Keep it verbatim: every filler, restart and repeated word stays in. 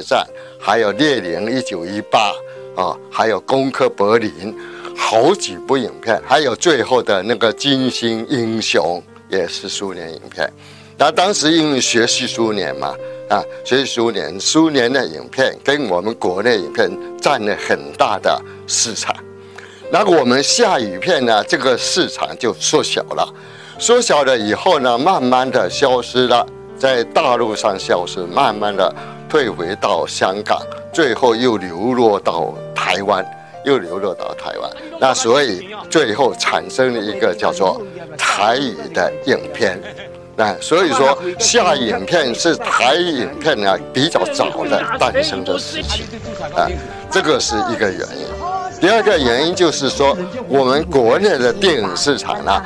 战》，还有《列宁一九一八》啊，还有《攻克柏林》，好几部影片，还有最后的那个《金星英雄》也是苏联影片。那当时因为学习苏联嘛，啊，学习苏联，苏联的影片跟我们国内影片占了很大的市场。那我们下雨片呢，这个市场就缩小了，缩小了以后呢，慢慢的消失了，在大陆上消失，慢慢的退回到香港，最后又流落到台湾，又流落到台湾。那所以最后产生了一个叫做台语的影片。那所以说，下影片是台语影片呢比较早的诞生的事情，啊，这个是一个原因。第二个原因就是说，我们国内的电影市场呢，